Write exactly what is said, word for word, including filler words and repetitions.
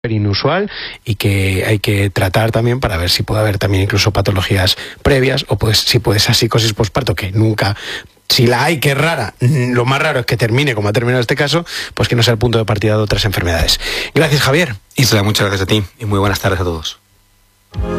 inusual y que hay que tratar también para ver si puede haber también incluso patologías previas o pues si puede ser psicosis posparto, que nunca, si la hay, que es rara, lo más raro es que termine como ha terminado este caso, pues que no sea el punto de partida de otras enfermedades. Gracias, Javier. Isla, muchas gracias a ti y muy buenas tardes a todos.